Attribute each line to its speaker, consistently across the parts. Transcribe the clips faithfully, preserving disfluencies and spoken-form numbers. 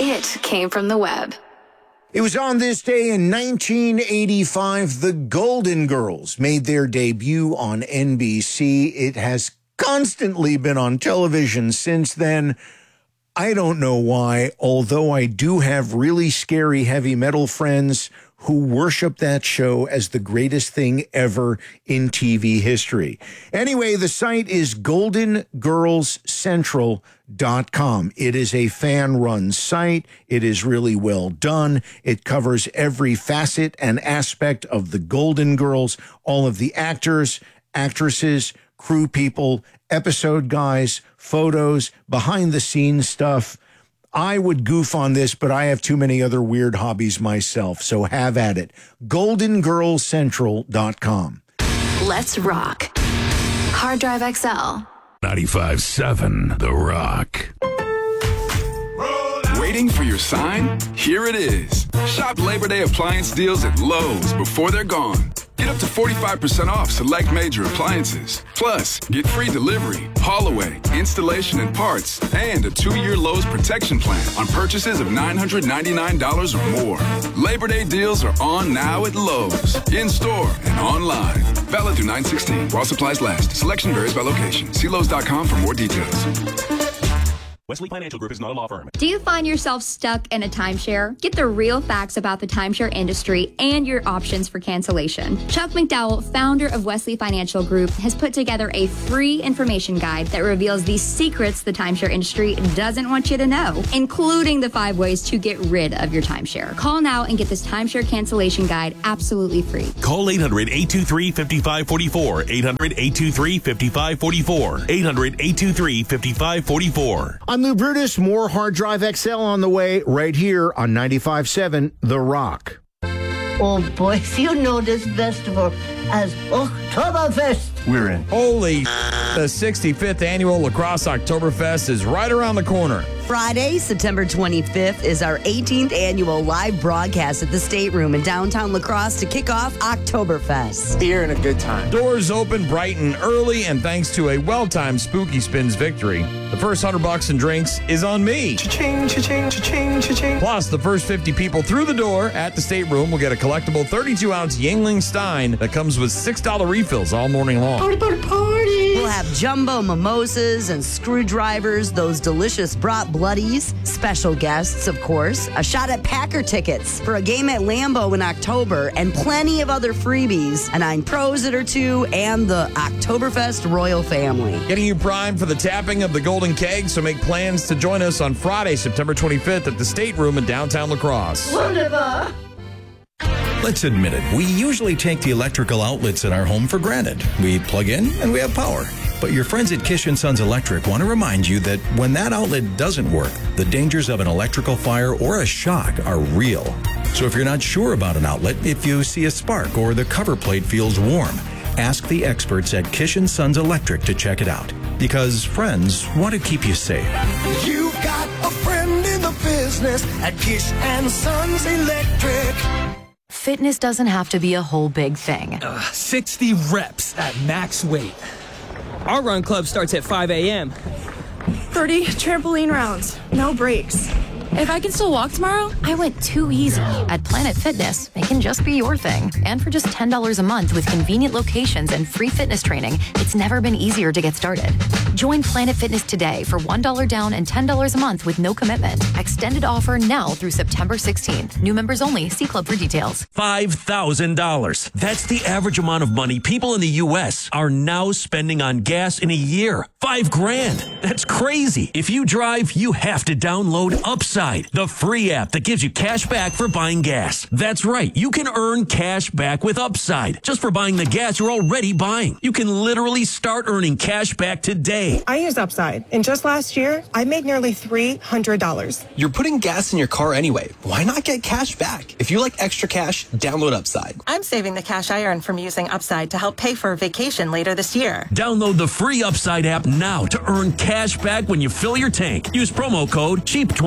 Speaker 1: It came from the web.
Speaker 2: It was on this day in nineteen eighty-five, the Golden Girls made their debut on N B C. It has constantly been on television since then. I don't know why, although I do have really scary heavy metal friends who worship that show as the greatest thing ever in T V history. Anyway, the site is golden girls central dot com. It is a fan-run site. It is really well done. It covers every facet and aspect of the Golden Girls, all of the actors, actresses, crew people, episode guys, photos, behind-the-scenes stuff. I would goof on this, but I have too many other weird hobbies myself, so have at it. golden girls central dot com.
Speaker 1: Let's rock. Hard Drive X L.
Speaker 3: ninety-five seven The Rock.
Speaker 4: Waiting for your sign? Here it is. Shop Labor Day appliance deals at Lowe's before they're gone. Get up to forty-five percent off select major appliances. Plus, get free delivery, haul away, installation and parts, and a two-year Lowe's protection plan on purchases of nine hundred ninety-nine dollars or more. Labor Day deals are on now at Lowe's, in-store and online. Valid through nine sixteen while supplies last. Selection varies by location. See Lowe's dot com for more details.
Speaker 5: Wesley Financial Group is not a law firm.
Speaker 6: Do you find yourself stuck in a timeshare? Get the real facts about the timeshare industry and your options for cancellation. Chuck McDowell, founder of Wesley Financial Group, has put together a free information guide that reveals the secrets the timeshare industry doesn't want you to know, including the five ways to get rid of your timeshare. Call now and get this timeshare cancellation guide absolutely free.
Speaker 5: Call eight hundred, eight two three, five five four four. eight hundred, eight two three, five five four four. eight hundred, eight two three, five five four four.
Speaker 2: I'm Lou Brutus. More Hard Drive X L on the way right here on ninety-five point seven The Rock.
Speaker 7: Oh, boys, you know this festival as Oktoberfest.
Speaker 8: We're in.
Speaker 9: Holy, the sixty-fifth annual Lacrosse Oktoberfest is right around the corner.
Speaker 10: Friday, September twenty-fifth, is our eighteenth annual live broadcast at the State Room in downtown La Crosse to kick off Oktoberfest.
Speaker 8: Beer and a good time.
Speaker 9: Doors open bright and early, and thanks to a well-timed Spooky Spins victory, the first hundred bucks in drinks is on me.
Speaker 8: Cha-ching, cha-ching, cha-ching, cha-ching.
Speaker 9: Plus, the first fifty people through the door at the State Room will get a collectible thirty-two ounce Yuengling Stein that comes with six dollar refills all morning long.
Speaker 7: Party, party, party.
Speaker 10: We'll have jumbo mimosas and screwdrivers, those delicious brat bloodies, special guests, of course, a shot at Packer tickets for a game at Lambeau in October, and plenty of other freebies, a nine Prosit or two, and the Oktoberfest royal family.
Speaker 9: Getting you primed for the tapping of the Golden Keg, so make plans to join us on Friday, September twenty-fifth at the State Room in downtown La Crosse.
Speaker 7: Wunderbar.
Speaker 11: Let's admit it, we usually take the electrical outlets in our home for granted. We plug in and we have power. But your friends at Kish and Sons Electric want to remind you that when that outlet doesn't work, the dangers of an electrical fire or a shock are real. So if you're not sure about an outlet, if you see a spark or the cover plate feels warm, ask the experts at Kish and Sons Electric to check it out. Because friends want to keep you safe.
Speaker 12: You've got a friend in the business at Kish and Sons Electric.
Speaker 1: Fitness doesn't have to be a whole big thing.
Speaker 13: Uh, sixty reps at max weight. Our run club starts at five a.m.
Speaker 14: thirty trampoline rounds, no breaks. If I can still walk tomorrow,
Speaker 1: I went too easy. At Planet Fitness, it can just be your thing. And for just ten dollars a month with convenient locations and free fitness training, it's never been easier to get started. Join Planet Fitness today for one dollar down and ten dollars a month with no commitment. Extended offer now through September sixteenth. New members only. See club for details.
Speaker 5: five thousand dollars. That's the average amount of money people in the U S are now spending on gas in a year. Five grand. That's crazy. If you drive, you have to download Upside, the free app that gives you cash back for buying gas. That's right. You can earn cash back with Upside just for buying the gas you're already buying. You can literally start earning cash back today.
Speaker 14: I use Upside, and just last year, I made nearly three hundred dollars.
Speaker 15: You're putting gas in your car anyway. Why not get cash back? If you like extra cash, download Upside.
Speaker 16: I'm saving the cash I earn from using Upside to help pay for a vacation later this year.
Speaker 5: Download the free Upside app now to earn cash back when you fill your tank. Use promo code cheap twenty-five.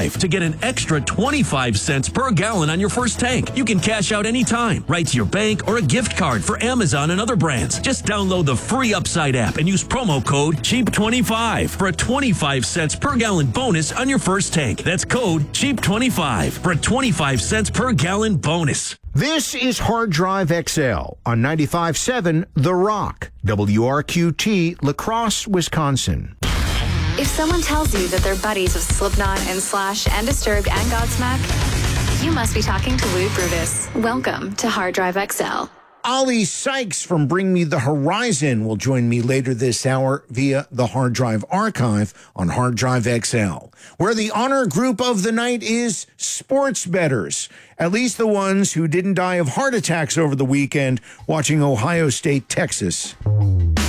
Speaker 5: twenty-five to get an extra twenty-five cents per gallon on your first tank. You can cash out anytime, right to your bank or a gift card for Amazon and other brands. Just download the free Upside app and use promo code cheap twenty-five for a twenty-five cents per gallon bonus on your first tank. That's code cheap twenty-five for a twenty-five cents per gallon bonus.
Speaker 2: This is Hard Drive X L on ninety-five point seven The Rock, W R Q T, La Crosse, Wisconsin.
Speaker 17: If someone tells you that they're buddies of Slipknot and Slash and Disturbed and Godsmack, you must be talking to Lou Brutus. Welcome to Hard Drive X L.
Speaker 2: Ollie Sykes from Bring Me the Horizon will join me later this hour via the Hard Drive Archive on Hard Drive X L, where the honor group of the night is sports bettors, at least the ones who didn't die of heart attacks over the weekend watching Ohio State, Texas.